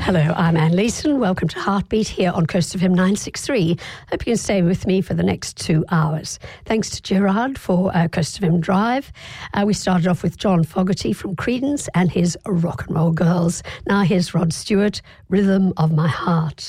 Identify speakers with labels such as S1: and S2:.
S1: Hello, I'm Anne Leeson. Welcome to Heartbeat here on Coast FM 963. Hope you can stay with me for the next 2 hours. Thanks to Gerard for Coast FM Drive. We started off with John Fogerty from Creedence and his Rock and Roll Girls. Now here's Rod Stewart, Rhythm of My Heart.